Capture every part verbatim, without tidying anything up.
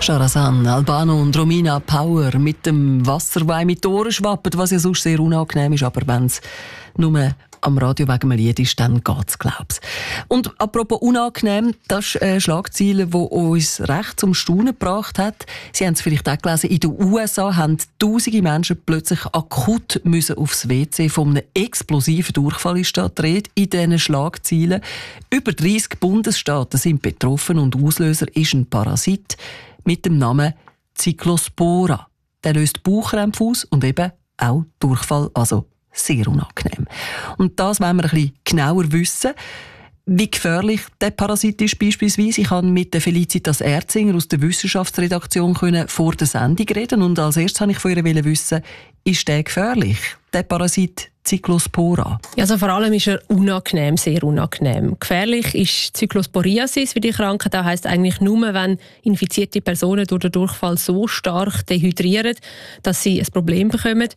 Shahrazan, Albano und Romina Power mit dem Wasser, das mit die Ohren schwappt, was ja sonst sehr unangenehm ist, aber wenn es nur am Radio wegen einem Lied ist, dann geht's, glaub's. Und apropos unangenehm, das ist eine Schlagzeile, die uns recht zum Staunen gebracht hat. Sie haben es vielleicht auch gelesen, in den U S A haben tausende Menschen plötzlich akut müssen aufs W C. Von einem explosiven Durchfall ist da die Rede in diesen Schlagzeilen. Über dreissig Bundesstaaten sind betroffen und Auslöser ist ein Parasit mit dem Namen Cyclospora. Der löst Bauchkrämpfe aus und eben auch Durchfall, also sehr unangenehm. Und das wollen wir ein bisschen genauer wissen. Wie gefährlich der Parasit ist beispielsweise. Ich konnte mit der Felicitas Erzinger aus der Wissenschaftsredaktion vor der Sendung reden und als erstes wollte ich von ihr wissen, ist der gefährlich, der Parasit Cyclospora? Ja, also vor allem ist er unangenehm, sehr unangenehm. Gefährlich ist Cyclosporiasis, wie die Krankheit. Das heisst eigentlich nur, wenn infizierte Personen durch den Durchfall so stark dehydrieren, dass sie ein Problem bekommen.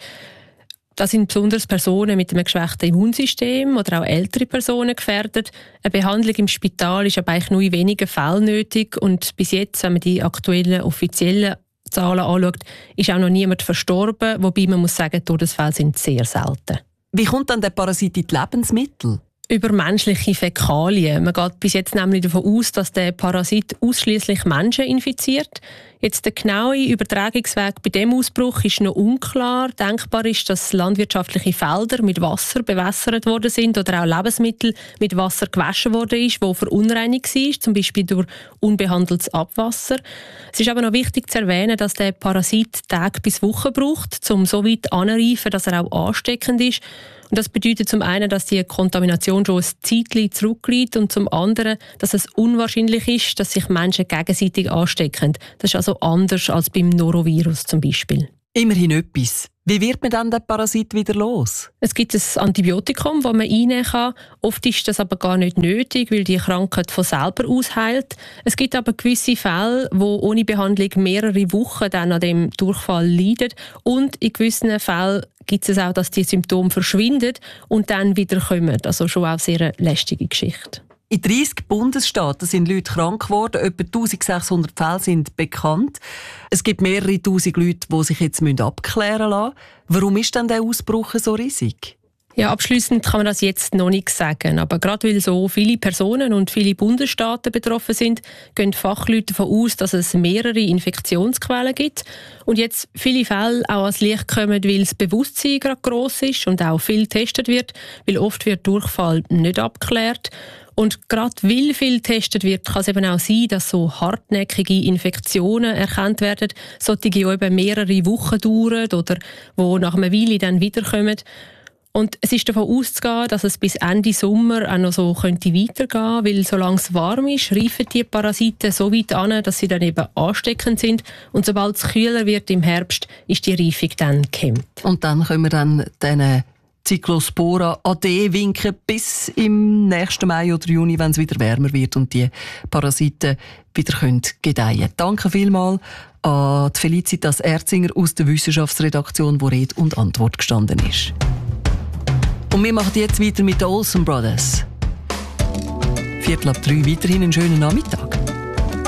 Das sind besonders Personen mit einem geschwächten Immunsystem oder auch ältere Personen gefährdet. Eine Behandlung im Spital ist aber eigentlich nur in wenigen Fällen nötig. Und bis jetzt, wenn man die aktuellen offiziellen Zahlen anschaut, ist auch noch niemand verstorben. Wobei man muss sagen, Todesfälle sind sehr selten. Wie kommt dann der Parasit in die Lebensmittel? Über menschliche Fäkalien. Man geht bis jetzt nämlich davon aus, dass der Parasit ausschließlich Menschen infiziert. Jetzt der genaue Übertragungsweg bei dem Ausbruch ist noch unklar. Denkbar ist, dass landwirtschaftliche Felder mit Wasser bewässert worden sind oder auch Lebensmittel mit Wasser gewaschen worden ist, wo verunreinigt war, zum Beispiel durch unbehandeltes Abwasser. Es ist aber noch wichtig zu erwähnen, dass der Parasit Tage bis Wochen braucht, um so weit anzureifen, dass er auch ansteckend ist. Und das bedeutet zum einen, dass die Kontamination schon ein Zeitchen zurückliegt und zum anderen, dass es unwahrscheinlich ist, dass sich Menschen gegenseitig anstecken. Das ist also anders als beim Norovirus zum Beispiel. Immerhin etwas. Wie wird man dann den Parasit wieder los? Es gibt ein Antibiotikum, das man einnehmen kann. Oft ist das aber gar nicht nötig, weil die Krankheit von selber ausheilt. Es gibt aber gewisse Fälle, wo ohne Behandlung mehrere Wochen dann an dem Durchfall leiden. Und in gewissen Fällen gibt es auch, dass die Symptome verschwinden und dann wieder kommen. Also schon auch sehr eine lästige Geschichte. In dreissig Bundesstaaten sind Leute krank geworden. Etwa eintausendsechshundert Fälle sind bekannt. Es gibt mehrere tausend Leute, die sich jetzt abklären lassen müssen. Warum ist denn der Ausbruch so riesig? Ja, abschliessend kann man das jetzt noch nicht sagen. Aber gerade weil so viele Personen und viele Bundesstaaten betroffen sind, gehen Fachleute davon aus, dass es mehrere Infektionsquellen gibt. Und jetzt viele Fälle auch ans Licht kommen, weil das Bewusstsein gerade gross ist und auch viel getestet wird, weil oft wird Durchfall nicht abgeklärt. Und gerade weil viel getestet wird, kann es eben auch sein, dass so hartnäckige Infektionen erkannt werden, solche, die eben mehrere Wochen dauern oder die nach einer Weile dann wiederkommen. Und es ist davon auszugehen, dass es bis Ende Sommer auch noch so könnte weitergehen, weil solange es warm ist, reifen die Parasiten so weit an, dass sie dann eben ansteckend sind. Und sobald es kühler wird im Herbst, ist die Reifung dann gehemmt. Und dann können wir dann diesen Cyclospora Ade winken bis im nächsten Mai oder Juni, wenn es wieder wärmer wird und die Parasiten wieder können gedeihen. Danke vielmals an die Felicitas Erzinger aus der Wissenschaftsredaktion, wo Rede und Antwort gestanden ist. Und wir machen jetzt weiter mit den Olsen Brothers. Viertel ab drei, weiterhin einen schönen Nachmittag.